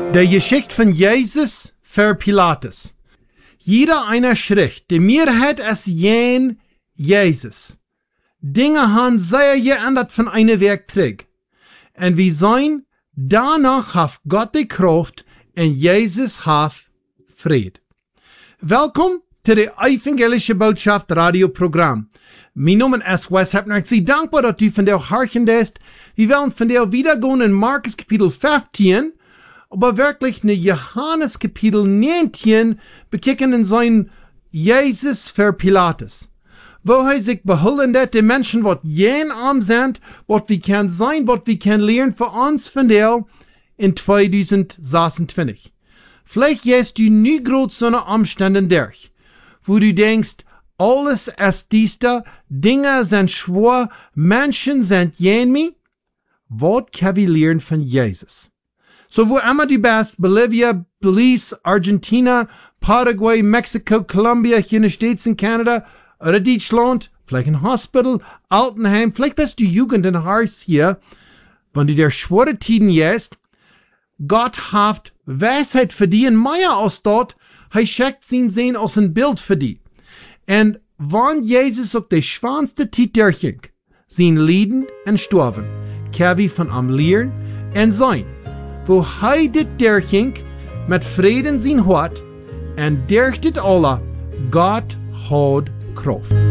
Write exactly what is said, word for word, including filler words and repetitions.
Der Geschichte von Jesus für Pilatus. Jeder einer Schrift, die mir hat es jen Jesus. Dinge han sehr geändert von einer Weg zurück. Und wir sein, danach hat Gott die Kraft und Jesus hat Fried. Welkom zu der Evangelische Botschaft Radioprogramm. Mein Name ist Wes Hepner. Ich bin dankbar, dass du von der Harchen bist. Wir wollen von der wiedergehen in Markus Kapitel fünfzehn, aber wirklich in Johannes Kapitel neunzehn bekicken in sein Jesus für Pilatus. Wo er sich beholen hat, die Menschen, was jen arm sind, was wir können sein, was wir können lernen für uns von der in zwanzig sechsundzwanzig. Vielleicht gehst du nie gerade so eine Umstände durch, wo du denkst, alles ist dies da, Dinge sind schwer, Menschen sind jen mi. Was können wir lernen von Jesus? So wo immer du bist, Bolivia, Belize, Argentina, Paraguay, Mexiko, Colombia, hier in den States in Kanada, oder Deutschland, vielleicht ein Hospital, Altenheim, vielleicht bist du Jugend in Haus hier, wenn du der schwere Tiden jetzt, Gott hat Weisheit für die in Meier aus dort, er schickt sein Sehen aus ein Bild für die. Und wenn Jesus auf die schwanste Zeit durchging, sein Leiden und Sterben, können wir von am Lehren und sein, wo er das durchging, mit Frieden sein Hort, und durch das alle, Gott hat Kraft.